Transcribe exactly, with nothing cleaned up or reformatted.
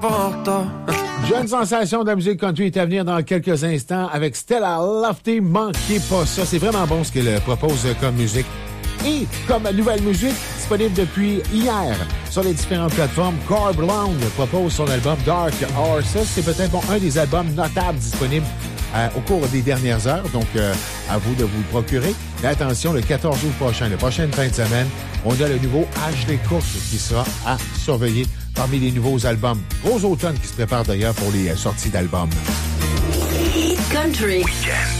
Jeune sensation de la musique country est à venir dans quelques instants avec Stella Lofty. Manquez pas ça. C'est vraiment bon ce qu'elle propose comme musique. Et comme nouvelle musique, disponible depuis hier sur les différentes plateformes, Corb Long propose son album Dark Horses. C'est peut-être bon, un des albums notables disponibles euh, au cours des dernières heures. Donc, euh, à vous de vous le procurer. Mais attention, le quatorze août prochain, la prochaine fin de semaine, on a le nouveau Ashley Cooke qui sera à surveiller parmi les nouveaux albums. Gros automne qui se prépare d'ailleurs pour les sorties d'albums. Country. Weekend.